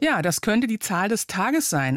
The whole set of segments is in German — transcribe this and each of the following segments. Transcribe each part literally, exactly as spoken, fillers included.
Ja, das könnte die Zahl des Tages sein.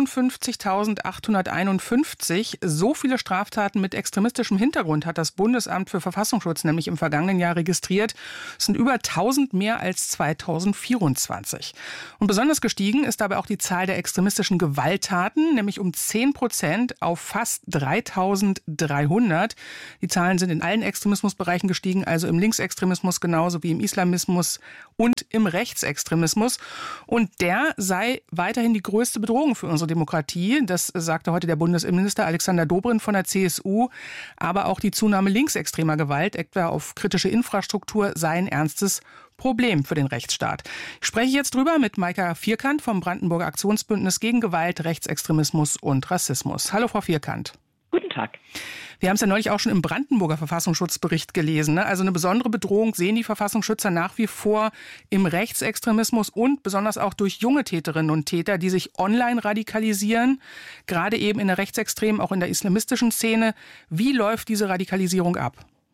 achtundfünfzigtausendachthunderteinundfünfzig. So viele Straftaten mit extremistischem Hintergrund hat das Bundesamt für Verfassungsschutz nämlich im vergangenen Jahr registriert. Es sind über tausend mehr als zweitausendvierundzwanzig. Und besonders gestiegen ist dabei auch die Zahl der extremistischen Gewalttaten, nämlich um zehn Prozent auf fast dreitausenddreihundert. Die Zahlen sind in allen Extremismusbereichen gestiegen, also im Linksextremismus genauso wie im Islamismus und im Rechtsextremismus. Und der Der sei weiterhin die größte Bedrohung für unsere Demokratie. Das sagte heute der Bundesinnenminister Alexander Dobrindt von der C S U. Aber auch die Zunahme linksextremer Gewalt, etwa auf kritische Infrastruktur, sei ein ernstes Problem für den Rechtsstaat. Ich spreche jetzt drüber mit Maika Vierkant vom Brandenburger Aktionsbündnis gegen Gewalt, Rechtsextremismus und Rassismus. Hallo, Frau Vierkant. Guten Tag. Wir haben es ja neulich auch schon im Brandenburger Verfassungsschutzbericht gelesen. Ne? Also eine besondere Bedrohung sehen die Verfassungsschützer nach wie vor im Rechtsextremismus und besonders auch durch junge Täterinnen und Täter, die sich online radikalisieren, gerade eben in der rechtsextremen, auch in der islamistischen Szene. Wie läuft diese Radikalisierung ab?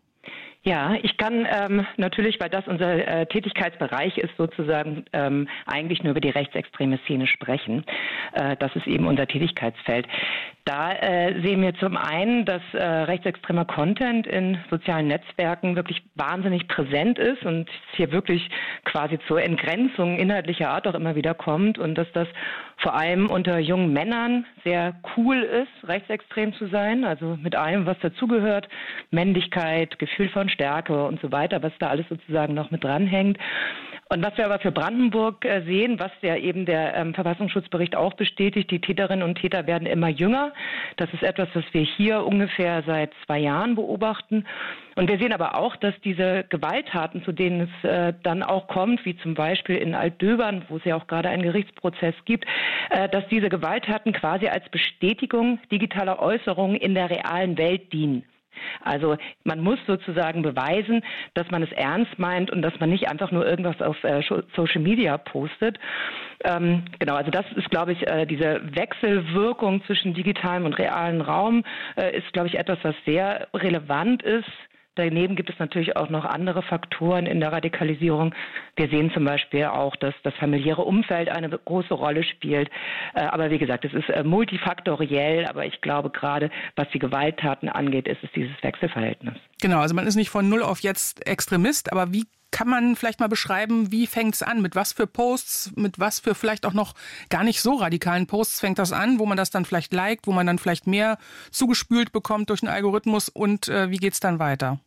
Ja, ich kann ähm, natürlich, weil das unser äh, Tätigkeitsbereich ist, sozusagen ähm, eigentlich nur über die rechtsextreme Szene sprechen. Äh, das ist eben unser Tätigkeitsfeld. Da äh, sehen wir zum einen, dass äh, rechtsextremer Content in sozialen Netzwerken wirklich wahnsinnig präsent ist und hier wirklich quasi zur Entgrenzung inhaltlicher Art auch immer wieder kommt und dass das vor allem unter jungen Männern sehr cool ist, rechtsextrem zu sein, also mit allem, was dazugehört, Männlichkeit, Gefühl von Stärke und so weiter, was da alles sozusagen noch mit dranhängt. Und was wir aber für Brandenburg äh, sehen, was ja eben der ähm, Verfassungsschutzbericht auch bestätigt, die Täterinnen und Täter werden immer jünger. Das ist etwas, was wir hier ungefähr seit zwei Jahren beobachten. Und wir sehen aber auch, dass diese Gewalttaten, zu denen es äh, dann auch kommt, wie zum Beispiel in Altdöbern, wo es ja auch gerade einen Gerichtsprozess gibt, äh, dass diese Gewalttaten quasi als Bestätigung digitaler Äußerungen in der realen Welt dienen. Also man muss sozusagen beweisen, dass man es ernst meint und dass man nicht einfach nur irgendwas auf äh, Social Media postet. Ähm, genau, also das ist, glaube ich, äh, diese Wechselwirkung zwischen digitalem und realem Raum äh, ist, glaube ich, etwas, was sehr relevant ist. Daneben gibt es natürlich auch noch andere Faktoren in der Radikalisierung. Wir sehen zum Beispiel auch, dass das familiäre Umfeld eine große Rolle spielt. Aber wie gesagt, es ist multifaktoriell. Aber ich glaube, gerade was die Gewalttaten angeht, ist es dieses Wechselverhältnis. Genau, also man ist nicht von null auf jetzt Extremist. Aber wie kann man vielleicht mal beschreiben, wie fängt es an? Mit was für Posts, mit was für vielleicht auch noch gar nicht so radikalen Posts fängt das an, wo man das dann vielleicht liked, wo man dann vielleicht mehr zugespült bekommt durch den Algorithmus und äh, wie geht's dann weiter?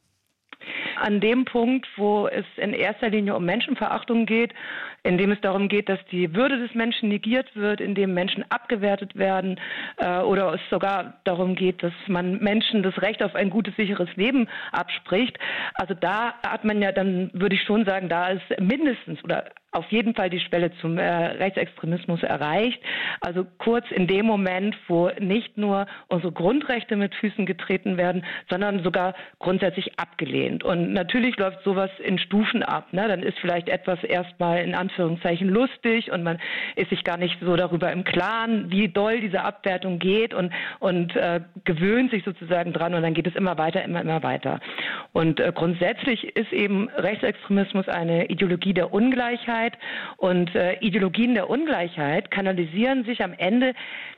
An dem Punkt, wo es in erster Linie um Menschenverachtung geht, in dem es darum geht, dass die Würde des Menschen negiert wird, in dem Menschen abgewertet werden äh, oder es sogar darum geht, dass man Menschen das Recht auf ein gutes, sicheres Leben abspricht. Also da hat man ja dann, würde ich schon sagen, da ist mindestens oder auf jeden Fall die Schwelle zum äh, Rechtsextremismus erreicht. Also kurz in dem Moment, wo nicht nur unsere Grundrechte mit Füßen getreten werden, sondern sogar grundsätzlich abgelehnt. Und natürlich läuft sowas in Stufen ab. Ne? Dann ist vielleicht etwas erstmal in Anführungszeichen lustig und man ist sich gar nicht so darüber im Klaren, wie doll diese Abwertung geht und, und äh, gewöhnt sich sozusagen dran und dann geht es immer weiter, immer, immer weiter. Und äh, grundsätzlich ist eben Rechtsextremismus eine Ideologie der Ungleichheit. Und äh, Ideologien der Ungleichheit kanalisieren sich am Ende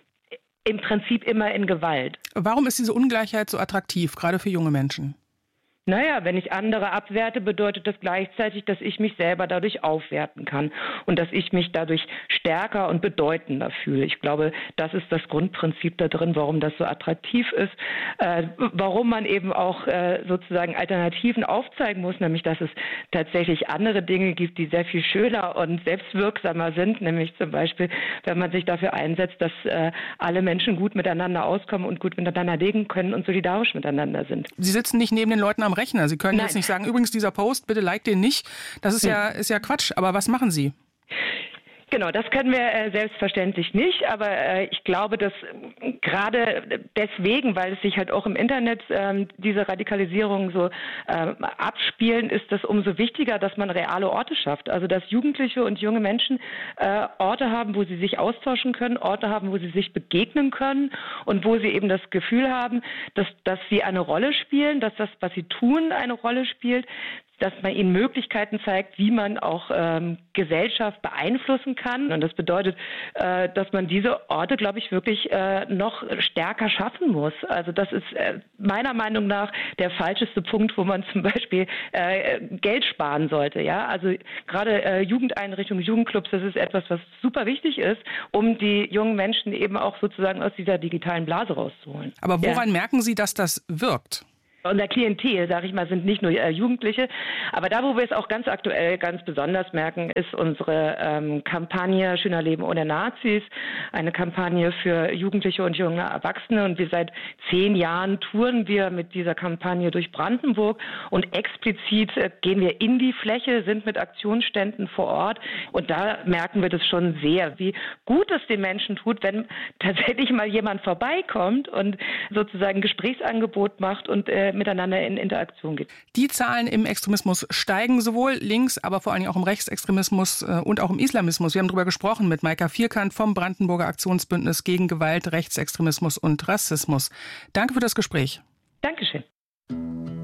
im Prinzip immer in Gewalt. Warum ist diese Ungleichheit so attraktiv, gerade für junge Menschen? Naja, wenn ich andere abwerte, bedeutet das gleichzeitig, dass ich mich selber dadurch aufwerten kann und dass ich mich dadurch stärker und bedeutender fühle. Ich glaube, das ist das Grundprinzip da drin, warum das so attraktiv ist, äh, warum man eben auch äh, sozusagen Alternativen aufzeigen muss, nämlich dass es tatsächlich andere Dinge gibt, die sehr viel schöner und selbstwirksamer sind, nämlich zum Beispiel, wenn man sich dafür einsetzt, dass äh, alle Menschen gut miteinander auskommen und gut miteinander leben können und solidarisch miteinander sind. Sie sitzen nicht neben den Leuten am Rechner. Sie können Nein. jetzt nicht sagen, übrigens dieser Post, bitte like den nicht. Das ist ja, ist ja Quatsch. Aber was machen Sie? Genau, das können wir äh, selbstverständlich nicht, aber äh, ich glaube, dass äh, gerade deswegen, weil es sich halt auch im Internet äh, diese Radikalisierung so äh, abspielen, ist das umso wichtiger, dass man reale Orte schafft. Also dass Jugendliche und junge Menschen äh, Orte haben, wo sie sich austauschen können, Orte haben, wo sie sich begegnen können und wo sie eben das Gefühl haben, dass, dass sie eine Rolle spielen, dass das, was sie tun, eine Rolle spielt. dass man ihnen Möglichkeiten zeigt, wie man auch ähm, Gesellschaft beeinflussen kann. Und das bedeutet, äh, dass man diese Orte, glaube ich, wirklich äh, noch stärker schaffen muss. Also das ist äh, meiner Meinung nach der falscheste Punkt, wo man zum Beispiel äh, Geld sparen sollte. Ja, also gerade äh, Jugendeinrichtungen, Jugendclubs, das ist etwas, was super wichtig ist, um die jungen Menschen eben auch sozusagen aus dieser digitalen Blase rauszuholen. Aber woran ja. merken Sie, dass das wirkt? Unser Klientel, sage ich mal, sind nicht nur äh, Jugendliche. Aber da, wo wir es auch ganz aktuell ganz besonders merken, ist unsere ähm, Kampagne Schöner Leben ohne Nazis. Eine Kampagne für Jugendliche und junge Erwachsene. Und wir seit zehn Jahren touren wir mit dieser Kampagne durch Brandenburg. Und explizit äh, gehen wir in die Fläche, sind mit Aktionsständen vor Ort. Und da merken wir das schon sehr, wie gut es den Menschen tut, wenn tatsächlich mal jemand vorbeikommt und sozusagen ein Gesprächsangebot macht und äh, miteinander in Interaktion geht. Die Zahlen im Extremismus steigen sowohl links, aber vor allem auch im Rechtsextremismus und auch im Islamismus. Wir haben darüber gesprochen mit Maika Vierkant vom Brandenburger Aktionsbündnis gegen Gewalt, Rechtsextremismus und Rassismus. Danke für das Gespräch. Dankeschön.